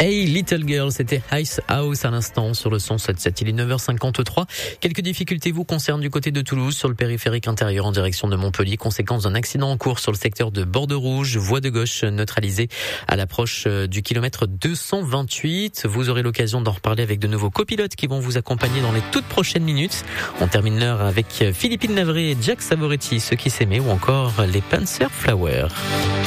Hey Little Girl, c'était Ice House à l'instant sur le 107.7. Il est 9h53. Quelques difficultés vous concernent du côté de Toulouse sur le périphérique intérieur en direction de Montpellier. Conséquence d'un accident en cours sur le secteur de Bordeaux-Rouge. Voie de gauche neutralisée à l'approche du kilomètre 228. Vous aurez l'occasion d'en reparler avec de nouveaux copilotes qui vont vous accompagner dans les toutes prochaines minutes. On termine l'heure avec Philippine Navré et Jack Savoretti, Ceux qui s'aimaient ou encore les Panzer Flower.